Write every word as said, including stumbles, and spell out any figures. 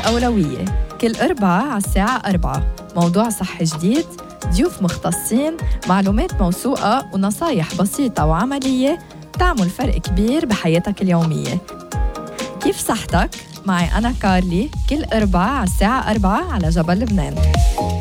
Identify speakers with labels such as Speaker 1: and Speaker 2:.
Speaker 1: الأولوية. كل أربعة على الساعة أربعة موضوع صحي جديد، ضيوف مختصين، معلومات موثوقة ونصايح بسيطة وعملية تعمل فرق كبير بحياتك اليومية. كيف صحتك؟ معي أنا كارلي كل أربعة على الساعة أربعة على جبل لبنان.